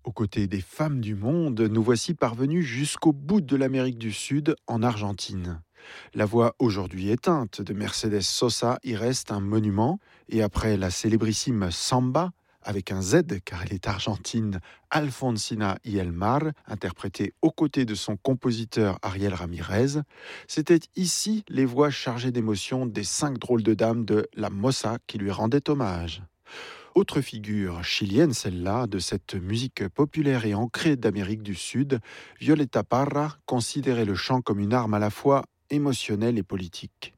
Aux côtés des femmes du monde, nous voici parvenus jusqu'au bout de l'Amérique du Sud, en Argentine. La voix aujourd'hui éteinte de Mercedes Sosa y reste un monument, et après la célébrissime Samba, avec un Z car elle est argentine, Alfonsina y el Mar, interprétée aux côtés de son compositeur Ariel Ramirez, c'était ici les voix chargées d'émotion des 5 drôles de dames de La Mossa qui lui rendaient hommage. Autre figure chilienne, celle-là, de cette musique populaire et ancrée d'Amérique du Sud, Violeta Parra considérait le chant comme une arme à la fois émotionnelle et politique.